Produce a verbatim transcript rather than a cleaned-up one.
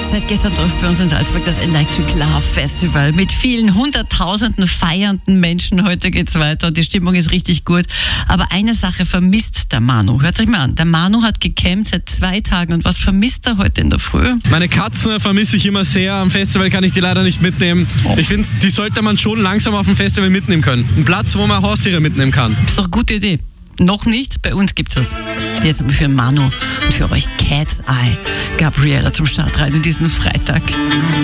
Seit gestern läuft bei uns in Salzburg das Electric Love Festival mit vielen hunderttausenden feiernden Menschen. Heute geht's weiter und die Stimmung ist richtig gut. Aber eine Sache vermisst der Manu. Hört euch mal an. Der Manu hat gecampt seit zwei Tagen und was vermisst er heute in der Früh? Meine Katzen vermisse ich immer sehr. Am Festival kann ich die leider nicht mitnehmen. Oh. Ich finde, die sollte man schon langsam auf dem Festival mitnehmen können. Ein Platz, wo man Haustiere mitnehmen kann. Ist doch eine gute Idee. Noch nicht, bei uns gibt's das. Jetzt aber für Manu und für euch Cat's Eye. Gabriella zum Start rein in diesen Freitag.